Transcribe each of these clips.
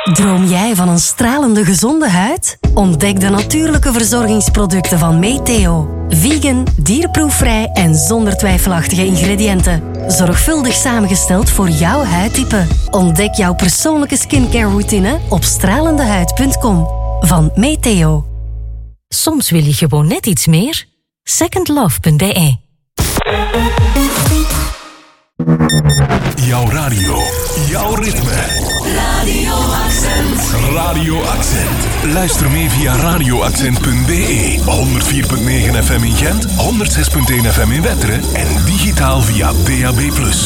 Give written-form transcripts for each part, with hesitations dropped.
Droom jij van een stralende gezonde huid? Ontdek de natuurlijke verzorgingsproducten van Meteo. Vegan, dierproefvrij en zonder twijfelachtige ingrediënten. Zorgvuldig samengesteld voor jouw huidtype. Ontdek jouw persoonlijke skincare routine op stralendehuid.com. Van Meteo. Soms wil je gewoon net iets meer. Secondlove.be. Jouw radio, jouw ritme. Radio Accent. Radio Accent. Luister mee via radioaccent.be. 104.9 FM in Gent, 106.1 FM in Wetteren en digitaal via DAB+.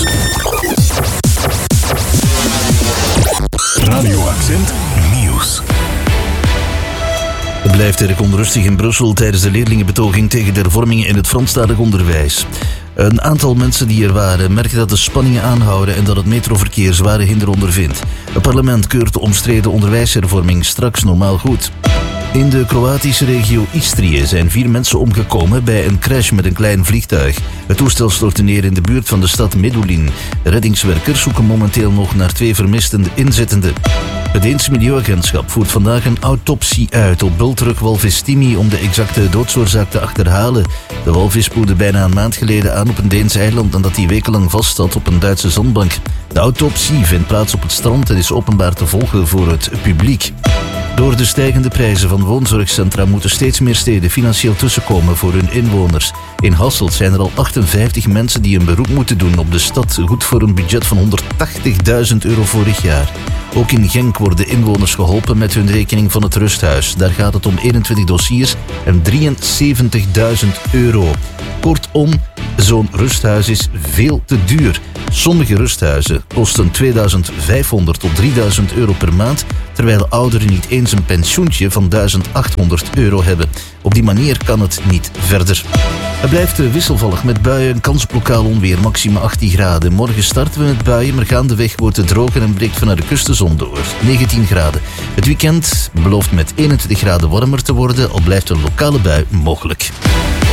Radio Accent Nieuws. Het blijft erg onrustig in Brussel tijdens de leerlingenbetoging tegen de hervormingen in het Franstalig onderwijs. Een aantal mensen die er waren merken dat de spanningen aanhouden en dat het metroverkeer zware hinder ondervindt. Het parlement keurt de omstreden onderwijshervorming straks normaal goed. In de Kroatische regio Istrië zijn 4 mensen omgekomen bij een crash met een klein vliegtuig. Het toestel stortte neer in de buurt van de stad Medulin. Reddingswerkers zoeken momenteel nog naar 2 vermiste inzittenden. Het Deense Milieuagentschap voert vandaag een autopsie uit op bultrugwalvis Timi om de exacte doodsoorzaak te achterhalen. De walvis spoelde bijna een maand geleden aan op een Deens eiland nadat hij wekenlang vastzat op een Duitse zandbank. De autopsie vindt plaats op het strand en is openbaar te volgen voor het publiek. Door de stijgende prijzen van woonzorgcentra moeten steeds meer steden financieel tussenkomen voor hun inwoners. In Hasselt zijn er al 58 mensen die een beroep moeten doen op de stad, goed voor een budget van €180.000 vorig jaar. Ook in Genk worden inwoners geholpen met hun rekening van het rusthuis. Daar gaat het om 21 dossiers en €73.000. Kortom, zo'n rusthuis is veel te duur. Sommige rusthuizen kosten €2.500 tot €3.000 per maand, terwijl ouderen niet eens een pensioentje van €1.800 hebben. Op die manier kan het niet verder. Het blijft wisselvallig met buien, kans op lokaal onweer, maxima 18 graden. Morgen starten we met buien, maar gaandeweg wordt het droger en breekt vanuit de kust de zon door. 19 graden. Het weekend belooft met 21 graden warmer te worden, al blijft een lokale bui mogelijk.